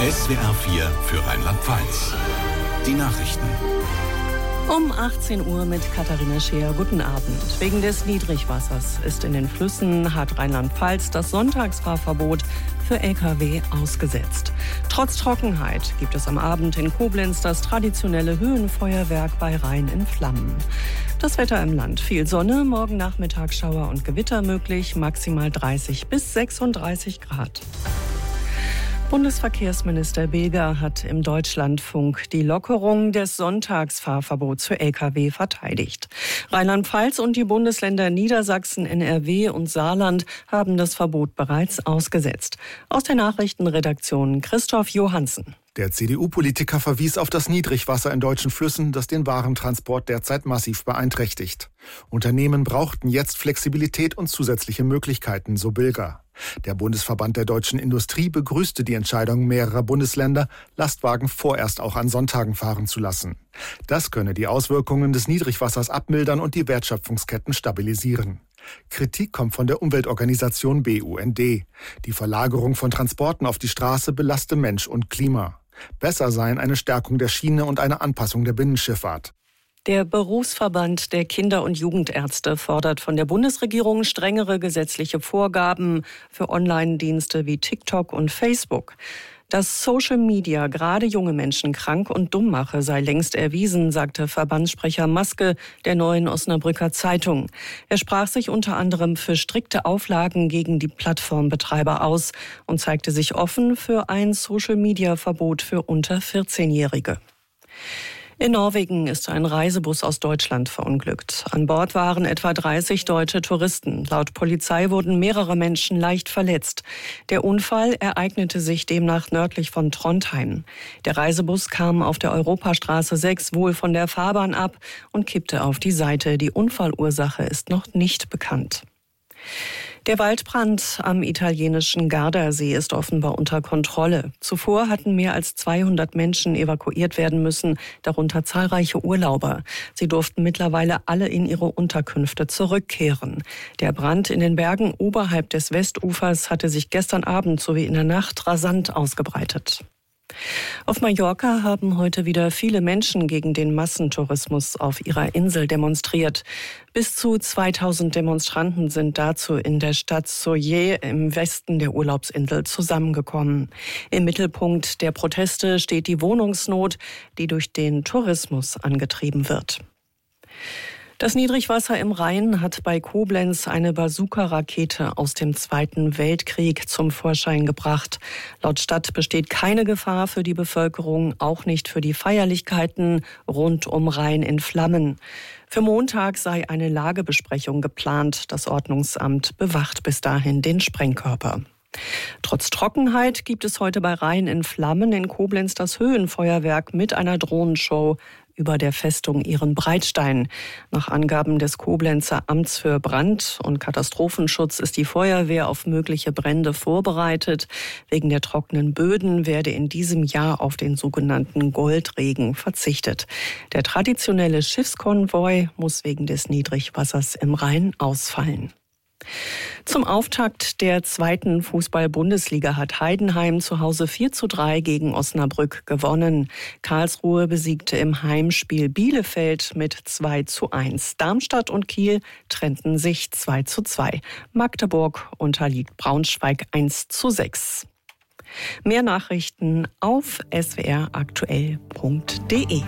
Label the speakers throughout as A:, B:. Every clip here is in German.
A: SWR 4 für Rheinland-Pfalz. Die Nachrichten.
B: Um 18 Uhr mit Katharina Scheer. Guten Abend. Wegen des Niedrigwassers ist in den Flüssen hat Rheinland-Pfalz das Sonntagsfahrverbot für Lkw ausgesetzt. Trotz Trockenheit gibt es am Abend in Koblenz das traditionelle Höhenfeuerwerk bei Rhein in Flammen. Das Wetter im Land: viel Sonne, morgen Nachmittag Schauer und Gewitter möglich, maximal 30 bis 36 Grad. Bundesverkehrsminister Bilger hat im Deutschlandfunk die Lockerung des Sonntagsfahrverbots für Lkw verteidigt. Rheinland-Pfalz und die Bundesländer Niedersachsen, NRW und Saarland haben das Verbot bereits ausgesetzt. Aus der Nachrichtenredaktion Christoph Johansen.
C: Der CDU-Politiker verwies auf das Niedrigwasser in deutschen Flüssen, das den Warentransport derzeit massiv beeinträchtigt. Unternehmen brauchten jetzt Flexibilität und zusätzliche Möglichkeiten, so Bilger. Der Bundesverband der deutschen Industrie begrüßte die Entscheidung mehrerer Bundesländer, Lastwagen vorerst auch an Sonntagen fahren zu lassen. Das könne die Auswirkungen des Niedrigwassers abmildern und die Wertschöpfungsketten stabilisieren. Kritik kommt von der Umweltorganisation BUND. Die Verlagerung von Transporten auf die Straße belaste Mensch und Klima. Besser seien eine Stärkung der Schiene und eine Anpassung der Binnenschifffahrt.
B: Der Berufsverband der Kinder- und Jugendärzte fordert von der Bundesregierung strengere gesetzliche Vorgaben für Online-Dienste wie TikTok und Facebook. Dass Social Media gerade junge Menschen krank und dumm mache, sei längst erwiesen, sagte Verbandssprecher Maske der Neuen Osnabrücker Zeitung. Er sprach sich unter anderem für strikte Auflagen gegen die Plattformbetreiber aus und zeigte sich offen für ein Social-Media-Verbot für unter 14-Jährige. In Norwegen ist ein Reisebus aus Deutschland verunglückt. An Bord waren etwa 30 deutsche Touristen. Laut Polizei wurden mehrere Menschen leicht verletzt. Der Unfall ereignete sich demnach nördlich von Trondheim. Der Reisebus kam auf der Europastraße 6 wohl von der Fahrbahn ab und kippte auf die Seite. Die Unfallursache ist noch nicht bekannt. Der Waldbrand am italienischen Gardasee ist offenbar unter Kontrolle. Zuvor hatten mehr als 200 Menschen evakuiert werden müssen, darunter zahlreiche Urlauber. Sie durften mittlerweile alle in ihre Unterkünfte zurückkehren. Der Brand in den Bergen oberhalb des Westufers hatte sich gestern Abend sowie in der Nacht rasant ausgebreitet. Auf Mallorca haben heute wieder viele Menschen gegen den Massentourismus auf ihrer Insel demonstriert. Bis zu 2000 Demonstranten sind dazu in der Stadt Sóller im Westen der Urlaubsinsel zusammengekommen. Im Mittelpunkt der Proteste steht die Wohnungsnot, die durch den Tourismus angetrieben wird. Das Niedrigwasser im Rhein hat bei Koblenz eine Bazooka-Rakete aus dem Zweiten Weltkrieg zum Vorschein gebracht. Laut Stadt besteht keine Gefahr für die Bevölkerung, auch nicht für die Feierlichkeiten rund um Rhein in Flammen. Für Montag sei eine Lagebesprechung geplant. Das Ordnungsamt bewacht bis dahin den Sprengkörper. Trotz Trockenheit gibt es heute bei Rhein in Flammen in Koblenz das Höhenfeuerwerk mit einer Drohnenshow über der Festung Ehrenbreitstein. Nach Angaben des Koblenzer Amts für Brand- und Katastrophenschutz ist die Feuerwehr auf mögliche Brände vorbereitet. Wegen der trockenen Böden werde in diesem Jahr auf den sogenannten Goldregen verzichtet. Der traditionelle Schiffskonvoi muss wegen des Niedrigwassers im Rhein ausfallen. Zum Auftakt der 2. Fußball-Bundesliga hat Heidenheim zu Hause 4:3 gegen Osnabrück gewonnen. Karlsruhe besiegte im Heimspiel Bielefeld mit 2:1. Darmstadt und Kiel trennten sich 2:2. Magdeburg unterliegt Braunschweig 1:6. Mehr Nachrichten auf swraktuell.de.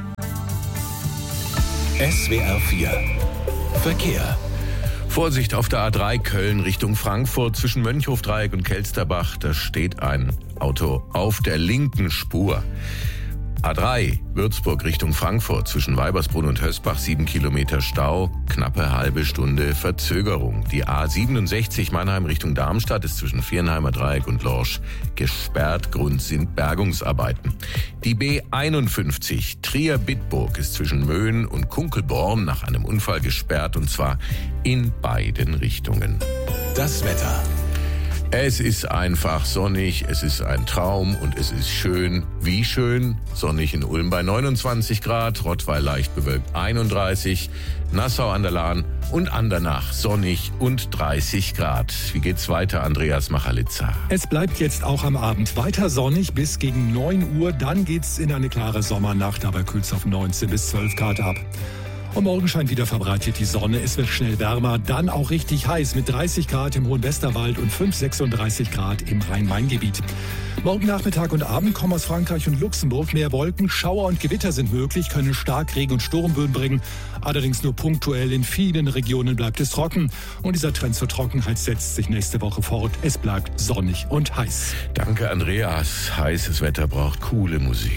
A: SWR 4 Verkehr.
D: Vorsicht auf der A3 Köln Richtung Frankfurt zwischen Mönchhofdreieck und Kelsterbach. Da steht ein Auto auf der linken Spur. A3 Würzburg Richtung Frankfurt zwischen Weibersbrunn und Hösbach 7 Kilometer Stau, knappe halbe Stunde Verzögerung. Die A67 Mannheim Richtung Darmstadt ist zwischen Viernheimer Dreieck und Lorsch gesperrt. Grund sind Bergungsarbeiten. Die B51 Trier-Bitburg ist zwischen Möhen und Kunkelborn nach einem Unfall gesperrt und zwar in beiden Richtungen.
A: Das Wetter.
D: Es ist einfach sonnig, es ist ein Traum und es ist schön. Wie schön? Sonnig in Ulm bei 29 Grad, Rottweil leicht bewölkt 31, Nassau an der Lahn und Andernach sonnig und 30 Grad. Wie geht's weiter, Andreas Machalitza?
E: Es bleibt jetzt auch am Abend weiter sonnig bis gegen 9 Uhr. Dann geht's in eine klare Sommernacht, dabei kühlt's auf 19 bis 12 Grad ab. Und morgen scheint wieder verbreitet die Sonne. Es wird schnell wärmer, dann auch richtig heiß mit 30 Grad im Hohen Westerwald und 36 Grad im Rhein-Main-Gebiet. Morgen Nachmittag und Abend kommen aus Frankreich und Luxemburg mehr Wolken. Schauer und Gewitter sind möglich, können Starkregen und Sturmböen bringen. Allerdings nur punktuell. In vielen Regionen bleibt es trocken. Und dieser Trend zur Trockenheit setzt sich nächste Woche fort. Es bleibt sonnig und heiß.
D: Danke, Andreas. Heißes Wetter braucht coole Musik.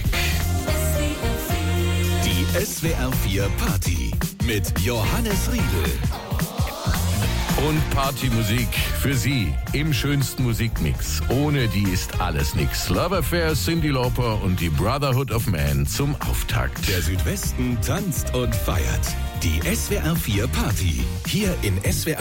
A: Die SWR 4 Party mit Johannes Riedl.
D: Und Partymusik für Sie im schönsten Musikmix. Ohne die ist alles nix. Love Affair, Cyndi Lauper und die Brotherhood of Man zum Auftakt.
A: Der Südwesten tanzt und feiert. Die SWR 4 Party. Hier in SWR